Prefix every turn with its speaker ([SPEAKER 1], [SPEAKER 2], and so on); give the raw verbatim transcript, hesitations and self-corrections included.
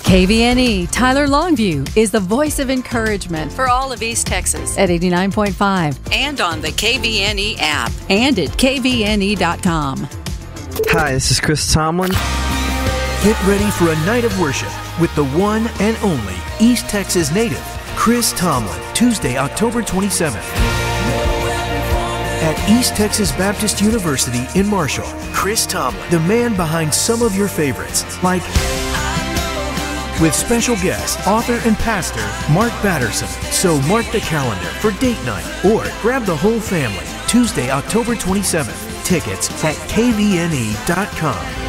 [SPEAKER 1] K V N E Tyler Longview is the voice of encouragement for all of East Texas at eighty-nine point five and on the K V N E app and at K V N E dot com.
[SPEAKER 2] Hi, this is Chris Tomlin.
[SPEAKER 3] Get ready for a night of worship with the one and only East Texas native, Chris Tomlin, Tuesday, October twenty-seventh. At East Texas Baptist University in Marshall, Chris Tomlin, the man behind some of your favorites, like with special guest, author and pastor Mark Batterson. So mark the calendar for date night or grab the whole family, Tuesday, October twenty-seventh. Tickets at K V N E dot com.